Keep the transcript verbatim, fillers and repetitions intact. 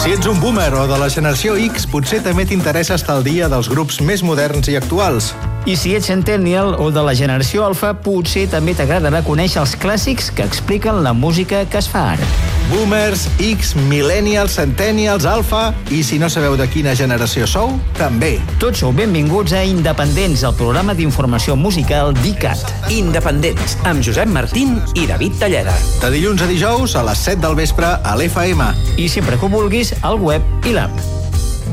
Si ets un boomer o de la generació X, potser també t'interessa estar al dia dels grups més moderns i actuals. I si ets centennial o de la generació alfa, potser també t'agradarà conèixer els clàssics que expliquen la música que es fa ara. Boomers, X, millennials, centennials, alfa... I si no sabeu de quina generació sou, també. Tots sou benvinguts a Independents, el programa d'informació musical d'ICAT. Independents, amb Josep Martín i David Talleda. De dilluns a dijous a les set del vespre a l'F M. I sempre que ho vulguis, al web i l'app.